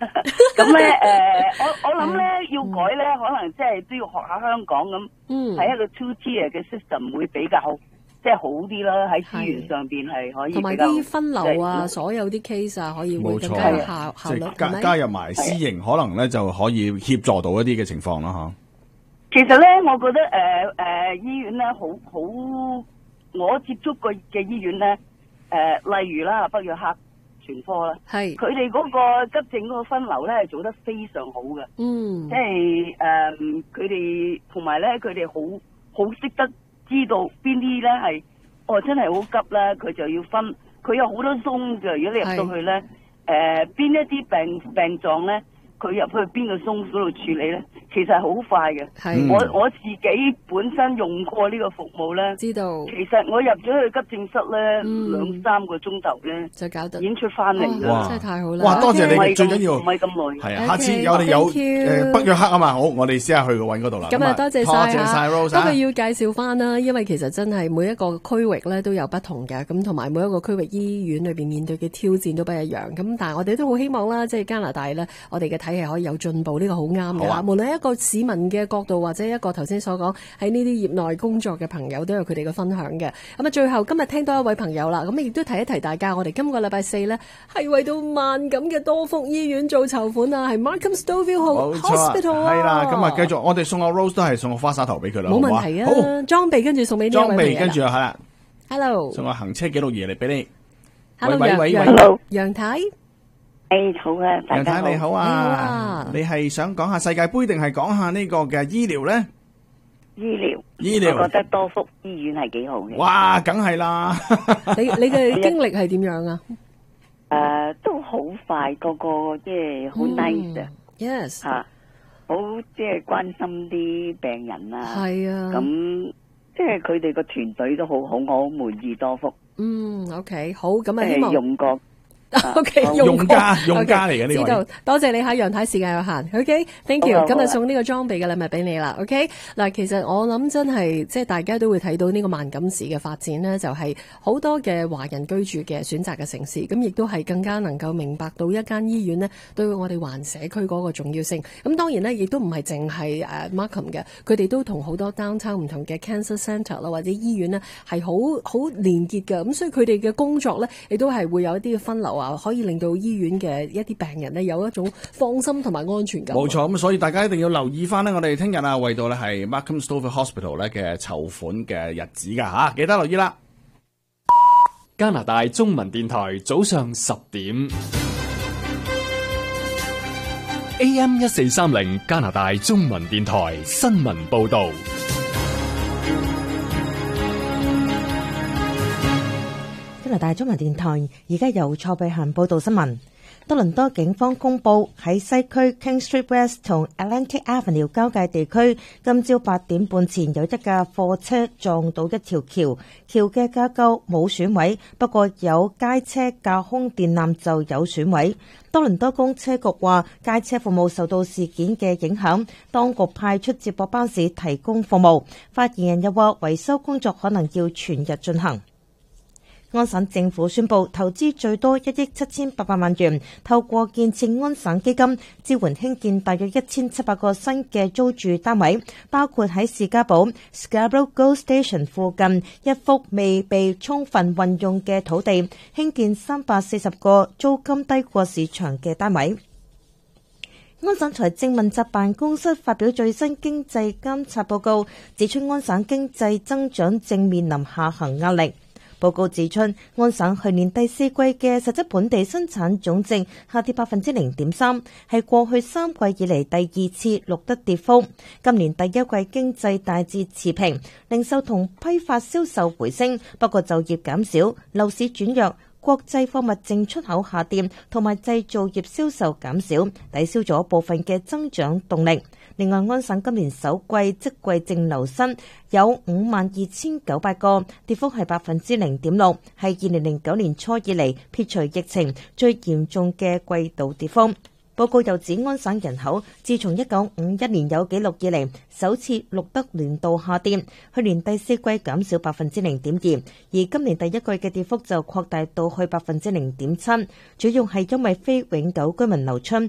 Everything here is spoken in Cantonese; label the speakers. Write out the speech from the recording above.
Speaker 1: 咁咧我諗咧要改咧，可能即係都要學下香港咁，係一個 2-tier 嘅 system 會比較即係好啲啦。喺資源上邊係可以
Speaker 2: 同埋啲分流啊，所有啲 case 啊，可以會更加有效率。
Speaker 3: 加入埋私營，可能咧就可以協助到一啲嘅情況啦嚇。
Speaker 1: 其實咧，我覺得醫院咧好，我接觸過嘅醫院咧，例如啦北約克全科啦，係佢哋嗰個急症嗰個分流咧係做得非常好嘅，即係佢哋同埋咧佢哋好識得知道邊啲咧係真係好急啦，佢就要分，佢有好多宗嘅，如果你入到去咧，邊一啲病狀咧，佢入去邊個宗嗰度處理咧，其實係好快嘅。我自己本身用過呢個服務咧，知道。其實我入咗去急症室咧，2-3個鐘頭咧就搞得，已經出翻嚟啦。真係太好啦！
Speaker 3: 哇，多謝你，最緊要
Speaker 1: 唔係咁耐。
Speaker 3: 係啊，下次我哋有北約克啊嘛，好，我哋試下去揾嗰度啦。
Speaker 2: 咁啊，多謝晒
Speaker 3: Rose。
Speaker 2: 不過要介紹翻啦，因為其實真係每一個區域咧都有不同嘅，咁同埋每一個區域醫院裏邊面對嘅挑戰都不一樣。咁但係我哋都好希望啦，即係加拿大咧，我哋嘅體系可以有進步，呢個好啱嘅。無論一個市民嘅角度，或者一個頭先所講喺呢啲業內工作嘅朋友，都有佢哋嘅分享嘅。咁啊，最後今日聽到一位朋友啦，咁亦都提一提大家，我哋今個禮拜4咧係為到萬錦嘅多福醫院做籌款啊，係 Markham Stouffville Hospital 啊。
Speaker 3: 係啦，咁啊繼續，我哋送個 Rose 都係送個花灑頭俾佢啦，
Speaker 2: 冇問題啊。好，裝備跟住送俾呢位朋友。裝備
Speaker 3: 跟住係啦
Speaker 2: ，Hello，
Speaker 3: 送個行車記錄儀嚟俾你。
Speaker 2: Hello，楊太。
Speaker 1: 好啊，
Speaker 3: 楊太你好啊，你係想講下世界盃定係講下呢個嘅醫療咧？醫療，
Speaker 1: 我覺得多福醫院係幾好嘅。
Speaker 3: 哇，梗係啦！
Speaker 2: 你嘅經歷係點樣啊？
Speaker 1: 都好快，個即係好 nice 啊。
Speaker 2: Yes，
Speaker 1: 吓，好即係關心啲病人啊。係啊，咁即係佢哋個團隊都好好，我好滿意多福。
Speaker 2: OK， 好，咁啊，希望
Speaker 1: 用過。
Speaker 2: OK，
Speaker 3: 用家嚟嘅呢位，
Speaker 2: 知道，多謝你吓，楊太，時間有限。OK，Thank you，今日送呢個裝備嘅禮物俾你啦。OK， 嗱，其實我諗真係即係大家都會睇到呢個萬錦市嘅發展呢，就係好多嘅華人居住嘅選擇嘅城市，咁亦都係更加能夠明白到一間醫院呢對我哋環社區嗰個重要性。咁當然呢，亦都唔係淨係Markham 嘅，佢哋都同好多 downtown 唔同嘅 cancer centre 啦或者醫院呢係好連結嘅。咁所以佢哋嘅工作呢，亦都係會有一啲嘅分流。可以令到醫院嘅一啲病人呢有一種放心同埋安全感。
Speaker 3: 冇錯，咁所以大家一定要留意翻呢，我哋聽日啊為到呢係 Markham Stouffville Hospital 咧嘅籌款嘅日子噶吓，記得留意啦。
Speaker 4: 加拿大中文電台早上10點 AM 1430加拿大中文電台新聞報道。
Speaker 5: 加拿大中文電台而家由蔡碧嫻報道新聞。多倫多警方公布喺西區 King Street West 同 Atlantic Avenue 交界地區，今朝8點半前有一架貨車撞到一條橋，橋嘅架構冇損毀，不過有街車架空電纜就有損毀。多倫多公車局話，街車服務受到事件嘅影響，當局派出接駁巴士提供服務。發言人又話，維修工作可能要全日進行。安省政府宣布投資最多1億7800萬元，透過建設安省基金支援興建大約1700個新嘅租住單位，包括喺士嘉堡 Scarborough GO Station 附近一幅未被充分運用嘅土地，興建340個租金低過市場嘅單位。安省財政問責辦公室發表最新經濟監察報告，指出安省經濟增長正面臨下行壓力。報告指出，安省去年第4季嘅實質本地生產總值下跌 0.3%， 係過去3季以嚟第二次錄得跌幅。今年第一季經濟大致持平，零售同批發銷售回升，不過就業減少，樓市轉弱，國際貨物淨出口下跌，同埋製造業銷售減少，抵消咗部分嘅增長動力。另外，安省今年首季職位淨流失有52,900個，跌幅係 0.6%， 係2009年初以嚟撇除疫情最嚴重嘅季度跌幅。報告又指，安省人口自從1951年有紀錄以嚟首次錄得年度下跌，去年第4季減少 0.2%， 而今年第一季嘅跌幅就擴大到去 0.7%， 主要係因為非永久居民流出